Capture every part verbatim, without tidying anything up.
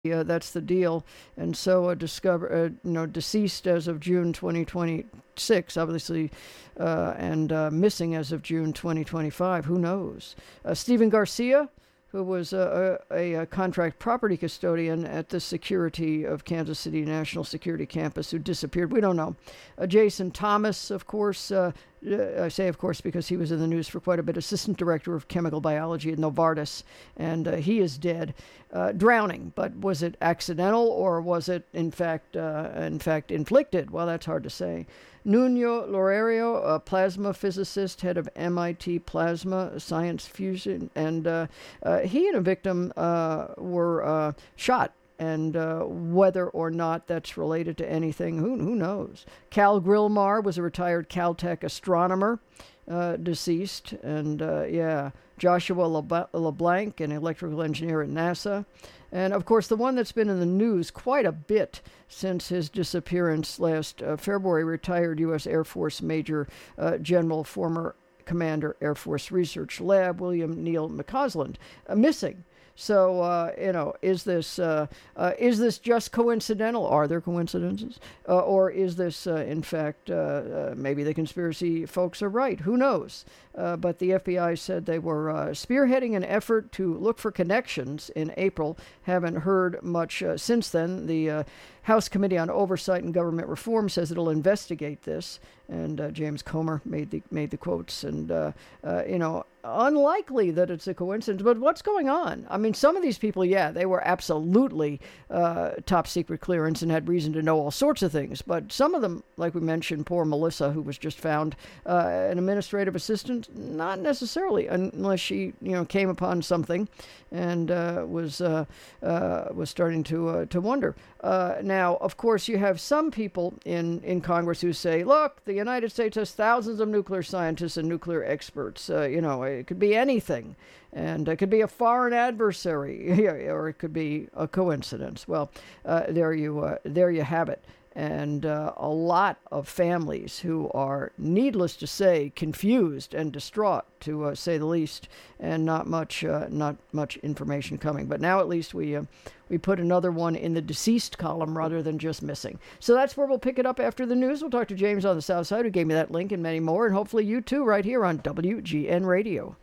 Yeah, that's the deal. And so uh, discover, uh, you know, deceased as of June twenty twenty-six, obviously, uh, and uh, missing as of June twenty twenty-five. Who knows? Uh, Stephen Garcia, who was a, a, a contract property custodian at the security of Kansas City National Security Campus, who disappeared. We don't know. Uh, Jason Thomas, of course, uh, I say of course because he was in the news for quite a bit, assistant director of chemical biology at Novartis, and uh, he is dead, uh, drowning. But was it accidental or was it in fact, uh, in fact inflicted? Well, that's hard to say. Nuno Loureiro, a plasma physicist, head of M I T Plasma Science Fusion, and uh, uh, he and a victim uh, were uh, shot. And uh, whether or not that's related to anything, who who knows? Cal Grillmar was a retired Caltech astronomer, uh, deceased. And uh, yeah, Joshua LeB- LeBlanc, an electrical engineer at NASA. And of course, the one that's been in the news quite a bit since his disappearance last uh, February, retired U S Air Force Major uh, General, former Commander, Air Force Research Lab, William Neal McCausland, uh, missing. So, uh, you know, is this uh, uh, is this just coincidental? Are there coincidences? Uh, or is this, uh, in fact, uh, uh, maybe the conspiracy folks are right? Who knows? Uh, but the F B I said they were uh, spearheading an effort to look for connections in April. Haven't heard much uh, since then. The uh, House Committee on Oversight and Government Reform says it'll investigate this. And uh, James Comer made the made the quotes. And, uh, uh, you know, unlikely that it's a coincidence. But what's going on? I mean, some of these people, yeah, they were absolutely uh, top secret clearance and had reason to know all sorts of things. But some of them, like we mentioned, poor Melissa, who was just found uh, an administrative assistant, not necessarily, unless she, you know, came upon something and uh, was uh, uh, was starting to uh, to wonder. Uh, now, of course, you have some people in, in Congress who say, look, the United States has thousands of nuclear scientists and nuclear experts. Uh, you know, it could be anything. And it could be a foreign adversary, or it could be a coincidence. Well, uh, there you uh, there you have it. And uh, a lot of families who are, needless to say, confused and distraught, to uh, say the least, and not much uh, not much information coming. But now at least we uh, we put another one in the deceased column rather than just missing. So that's where we'll pick it up after the news. We'll talk to James on the South Side, who gave me that link, and many more, and hopefully you too, right here on W G N Radio.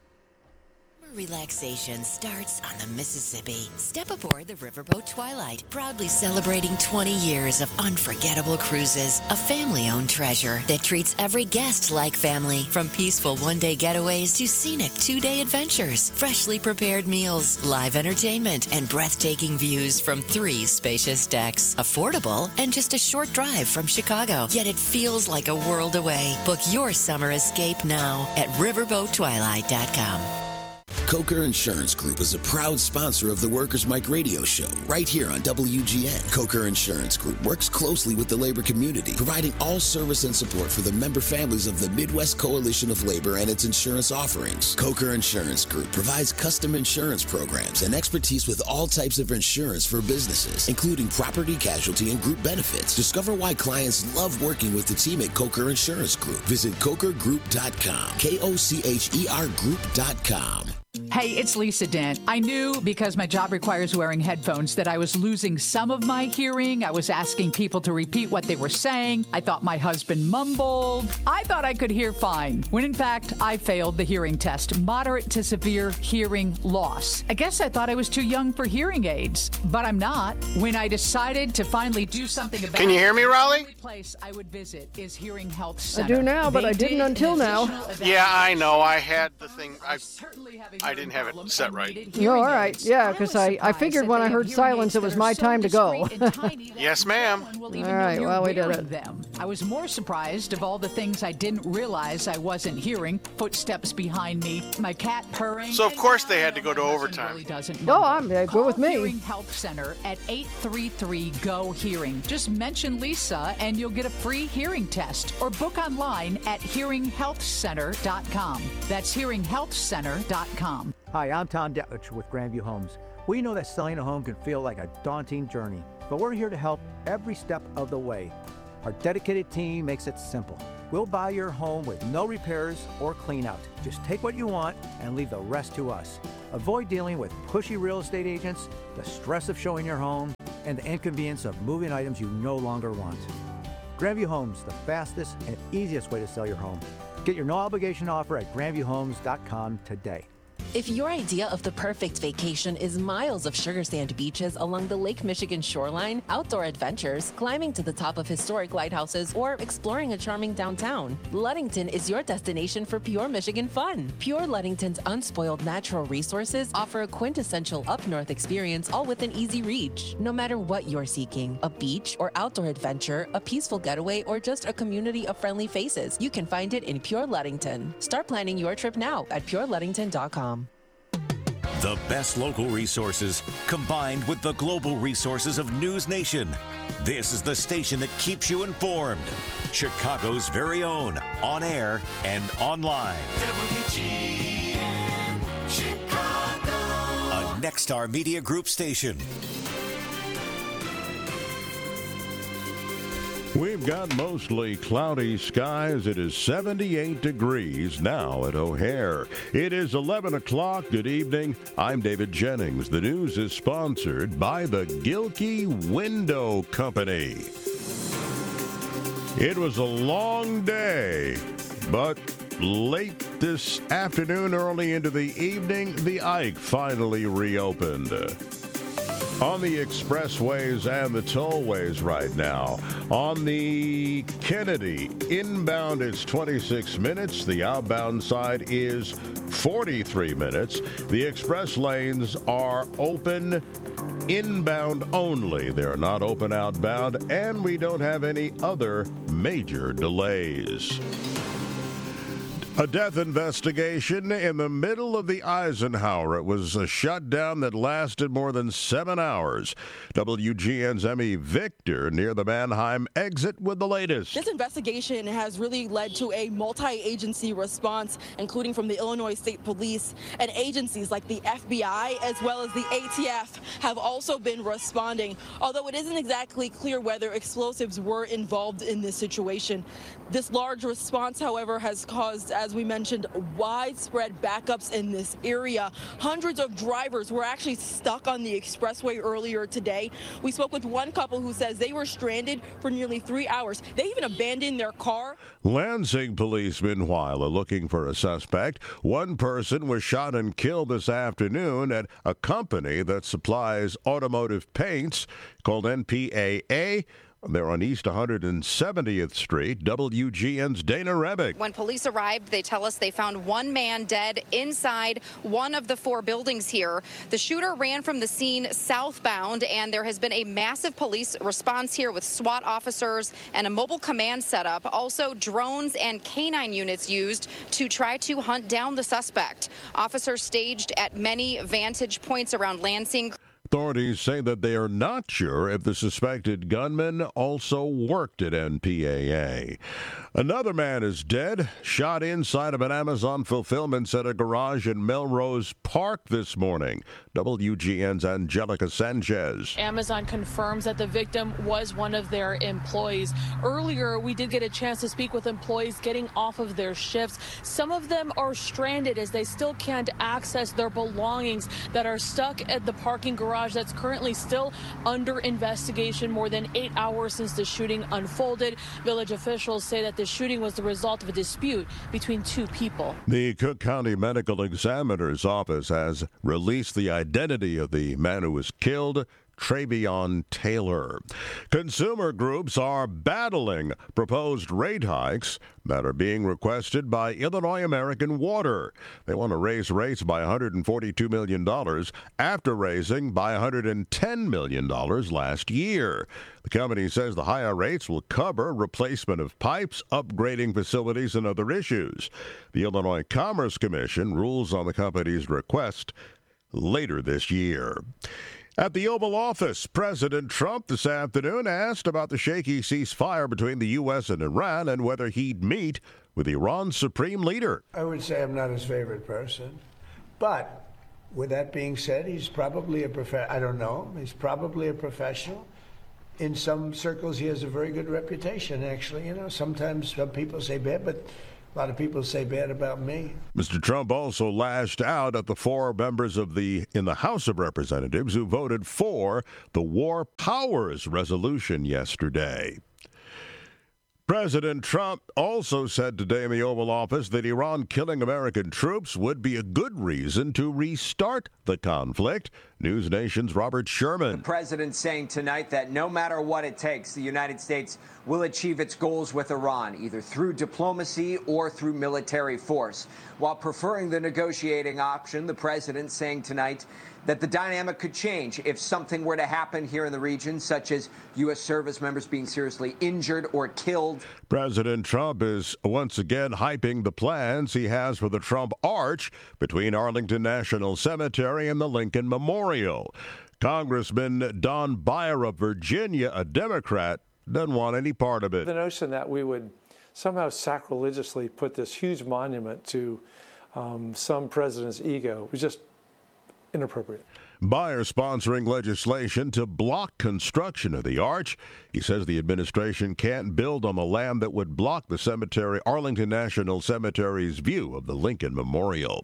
Relaxation starts on the Mississippi. Step aboard the Riverboat Twilight, proudly celebrating twenty years of unforgettable cruises. A family-owned treasure that treats every guest like family. From peaceful one-day getaways to scenic two-day adventures, freshly prepared meals, live entertainment, and breathtaking views from three spacious decks. Affordable and just a short drive from Chicago, yet it feels like a world away. Book your summer escape now at riverboat twilight dot com. Coker Insurance Group is a proud sponsor of the Workers' Mic radio show right here on W G N. Coker Insurance Group works closely with the labor community, providing all service and support for the member families of the Midwest Coalition of Labor and its insurance offerings. Coker Insurance Group provides custom insurance programs and expertise with all types of insurance for businesses, including property, casualty, and group benefits. Discover why clients love working with the team at Coker Insurance Group. Visit coker group dot com, K O C H E R group dot com. Hey, it's Lisa Dent. I knew because my job requires wearing headphones that I was losing some of my hearing. I was asking people to repeat what they were saying. I thought my husband mumbled. I thought I could hear fine, when in fact I failed the hearing test. Moderate to severe hearing loss. I guess I thought I was too young for hearing aids, but I'm not. When I decided to finally do something about it. Can you hear me, Raleigh? The only place I would visit is Hearing Health Center. I do now, but They I didn't did until an now. additional Yeah, I know. I had the thing. I certainly have a I hearing didn't have it problem set and right. needed No, hearing all right. aids. Yeah, I because was I, I surprised figured that when they I have heard hearing silence, aids it that was are my so time to go. discreet and tiny that Yes, no ma'am. one will All even know right, you're well, we did wearing it. them. I was more surprised of all the things I didn't realize I wasn't hearing. Footsteps behind me, my cat purring. So, of and course now they I had to know go my to husband overtime. Really doesn't No, mumble. I'm- yeah, go Call with me. Hearing Health Center at eight three three, G O Hearing. Just mention Lisa and you'll get a free hearing test, or book online at hearing health center dot com. That's hearing health center dot com. Hi, I'm Tom Detlich with Grandview Homes. We know that selling a home can feel like a daunting journey, but we're here to help every step of the way. Our dedicated team makes it simple. We'll buy your home with no repairs or clean out. Just take what you want and leave the rest to us. Avoid dealing with pushy real estate agents, the stress of showing your home, and the inconvenience of moving items you no longer want. Grandview Homes, the fastest and easiest way to sell your home. Get your no-obligation offer at grandview homes dot com today. If your idea of the perfect vacation is miles of sugar sand beaches along the Lake Michigan shoreline, outdoor adventures, climbing to the top of historic lighthouses, or exploring a charming downtown, Ludington is your destination for pure Michigan fun. Pure Ludington's unspoiled natural resources offer a quintessential up-north experience, all within easy reach. No matter what you're seeking, a beach or outdoor adventure, a peaceful getaway, or just a community of friendly faces, you can find it in Pure Ludington. Start planning your trip now at pure ludington dot com. The best local resources combined with the global resources of News Nation. This is the station that keeps you informed. Chicago's very own, on air and online. W G N Chicago. A Nexstar Media Group station. We've got mostly cloudy skies. It is seventy-eight degrees now at O'Hare. It is eleven o'clock. Good evening. I'm David Jennings. The news is sponsored by the Gilkey Window Company. It was a long day, but late this afternoon, early into the evening, the Ike finally reopened. On the expressways and the tollways right now. On the Kennedy, inbound it's twenty-six minutes. The outbound side is forty-three minutes. The express lanes are open inbound only. They're not open outbound, and we don't have any other major delays. A death investigation in the middle of the Eisenhower. It was a shutdown that lasted more than seven hours. W G N's Emmy Victor near the Mannheim exit with the latest. This investigation has really led to a multi-agency response, including from the Illinois State Police, and agencies like the F B I as well as the A T F have also been responding, although it isn't exactly clear whether explosives were involved in this situation. This large response, however, has caused, as we mentioned, widespread backups in this area. Hundreds of drivers were actually stuck on the expressway earlier today. We spoke with one couple who says they were stranded for nearly three hours. They even abandoned their car. Lansing police, meanwhile, are looking for a suspect. One person was shot and killed this afternoon at a company that supplies automotive paints called N P A A. They're on East one hundred seventieth Street. W G N's Dana Rebick. When police arrived, they tell us they found one man dead inside one of the four buildings here. The shooter ran from the scene southbound, and there has been a massive police response here with SWAT officers and a mobile command setup. Also, drones and canine units used to try to hunt down the suspect. Officers staged at many vantage points around Lansing. Authorities say that they are not sure if the suspected gunman also worked at N P A A. Another man is dead, shot inside of an Amazon fulfillment center garage in Melrose Park this morning. W G N's Angelica Sanchez. Amazon confirms that the victim was one of their employees. Earlier, we did get a chance to speak with employees getting off of their shifts. Some of them are stranded as they still can't access their belongings that are stuck at the parking garage that's currently still under investigation more than eight hours since the shooting unfolded. Village officials say that the shooting was the result of a dispute between two people. The Cook County Medical Examiner's Office has released the identity of the man who was killed, Travion Taylor. Consumer groups are battling proposed rate hikes that are being requested by Illinois American Water. They want to raise rates by one hundred forty-two million dollars after raising by one hundred ten million dollars last year. The company says the higher rates will cover replacement of pipes, upgrading facilities, and other issues. The Illinois Commerce Commission rules on the company's request later this year. At the Oval Office, President Trump this afternoon asked about the shaky ceasefire between the U S and Iran and whether he'd meet with Iran's supreme leader. I would say I'm not his favorite person, but with that being said, he's probably a prof- I don't know, he's probably a professional. in some circles, he has a very good reputation, actually. You know, sometimes some people say bad, but a lot of people say bad about me. Mister Trump also lashed out at the four members of the in the House of Representatives who voted for the War Powers Resolution yesterday. President Trump also said today in the Oval Office that Iran killing American troops would be a good reason to restart the conflict. News Nation's Robert Sherman. The president saying tonight that no matter what it takes, the United States will achieve its goals with Iran, either through diplomacy or through military force. While preferring the negotiating option, the president saying tonight that the dynamic could change if something were to happen here in the region, such as U S service members being seriously injured or killed. President Trump is once again hyping the plans he has for the Trump Arch between Arlington National Cemetery and the Lincoln Memorial. Congressman Don Beyer of Virginia, a Democrat, doesn't want any part of it. The notion that we would somehow sacrilegiously put this huge monument to um, some president's ego was just inappropriate. Beyer sponsoring legislation to block construction of the arch. He says the administration can't build on the land that would block the cemetery, Arlington National Cemetery's view of the Lincoln Memorial.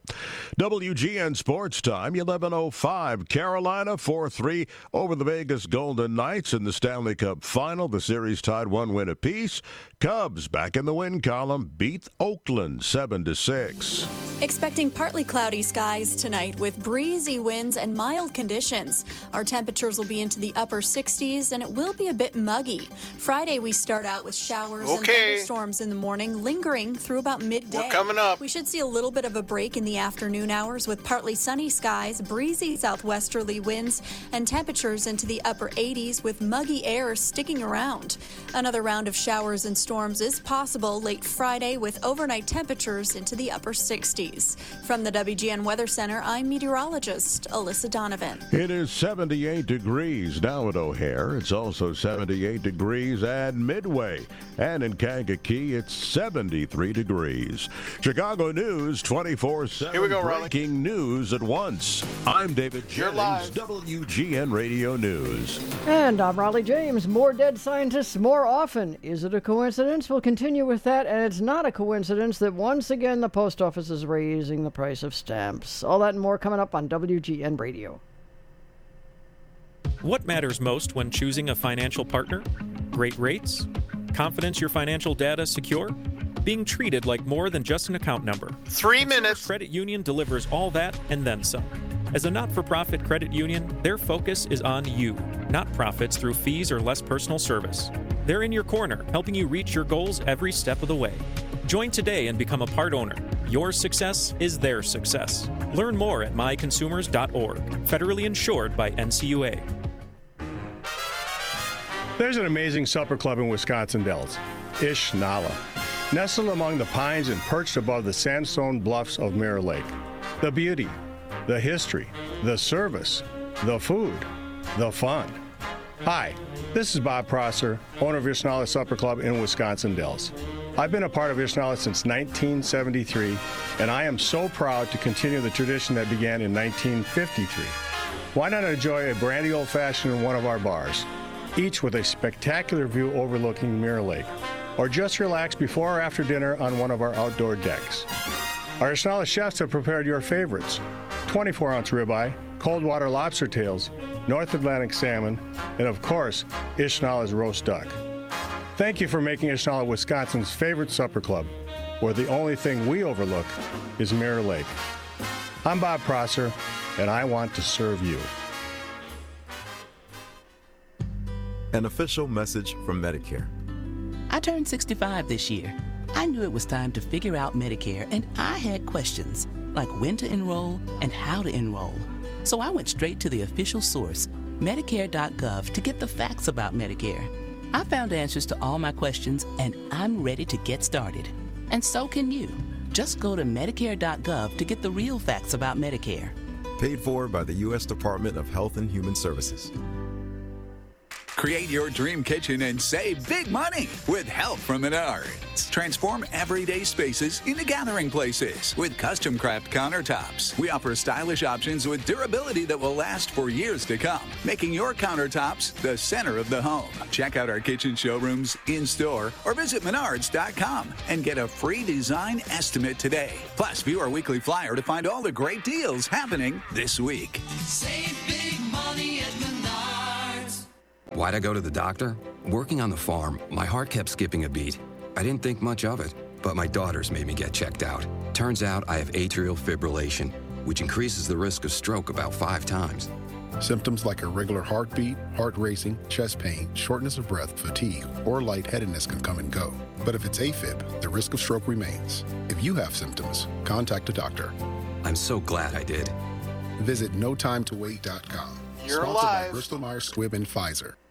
W G N Sports Time, eleven oh five. Carolina four three over the Vegas Golden Knights in the Stanley Cup Final. The series tied one win apiece. Cubs back in the win column beat Oakland seven to six. Expecting partly cloudy skies tonight with breezy winds and mild conditions. Our temperatures will be into the upper sixties and it will be a bit muggy. Friday we start out with showers okay. and thunderstorms in the morning, lingering through about midday. We're coming up. We should see a little bit of a break in the afternoon hours with partly sunny skies, breezy southwesterly winds, and temperatures into the upper eighties with muggy air sticking around. Another round of showers and storms is possible late Friday with overnight temperatures into the upper sixties. From the W G N Weather Center, I'm meteorologist Alyssa Donovan. It is seventy-eight degrees now at O'Hare. It's also seventy-eight degrees at Midway. And in Kankakee, it's seventy-three degrees. Chicago News twenty-four seven. Here we go, breaking Raleigh. news at once. I'm David You're Jennings, live. W G N Radio News. And I'm Raleigh James. More dead scientists more often. Is it a coincidence? We'll continue with that. And it's not a coincidence that once again the post office is raising the price of stamps. All that and more coming up on W G N Radio. What matters most when choosing a financial partner? Great rates? Confidence your financial data is secure? Being treated like more than just an account number? Three minutes. Credit Union delivers all that and then some. As a not-for-profit credit union, their focus is on you, not profits through fees or less personal service. They're in your corner, helping you reach your goals every step of the way. Join today and become a part owner. Your success is their success. Learn more at my consumers dot org. Federally insured by N C U A. There's an amazing supper club in Wisconsin Dells, Ish Nala, nestled among the pines and perched above the sandstone bluffs of Mirror Lake. The beauty, the history, the service, the food, the fun. Hi, this is Bob Prosser, owner of Ish Nala Supper Club in Wisconsin Dells. I've been a part of Ish Nala since nineteen seventy-three, and I am so proud to continue the tradition that began in nineteen fifty-three. Why not enjoy a brandy old-fashioned in one of our bars, each with a spectacular view overlooking Mirror Lake, or just relax before or after dinner on one of our outdoor decks. Our Ish Nala chefs have prepared your favorites: twenty-four ounce ribeye, cold water lobster tails, North Atlantic salmon, and of course, Ish Nala's roast duck. Thank you for making Ish Nala Wisconsin's favorite supper club, where the only thing we overlook is Mirror Lake. I'm Bob Prosser, and I want to serve you. An official message from Medicare. I turned sixty-five this year. I knew it was time to figure out Medicare, and I had questions, like when to enroll and how to enroll. So I went straight to the official source, Medicare dot gov, to get the facts about Medicare. I found answers to all my questions, and I'm ready to get started. And so can you. Just go to Medicare dot gov to get the real facts about Medicare. Paid for by the U S Department of Health and Human Services. Create your dream kitchen and save big money with help from Menards. Transform everyday spaces into gathering places with custom craft countertops. We offer stylish options with durability that will last for years to come, making your countertops the center of the home. Check out our kitchen showrooms in-store or visit menards dot com and get a free design estimate today. Plus, view our weekly flyer to find all the great deals happening this week. Save big money at Menards. Why'd I go to the doctor? Working on the farm, my heart kept skipping a beat. I didn't think much of it, but my daughters made me get checked out. Turns out I have atrial fibrillation, which increases the risk of stroke about five times. Symptoms like irregular heartbeat, heart racing, chest pain, shortness of breath, fatigue, or lightheadedness can come and go. But if it's AFib, the risk of stroke remains. If you have symptoms, contact a doctor. I'm so glad I did. Visit no time to wait dot com. You're Sponsored alive. by Bristol Myers Squibb and Pfizer.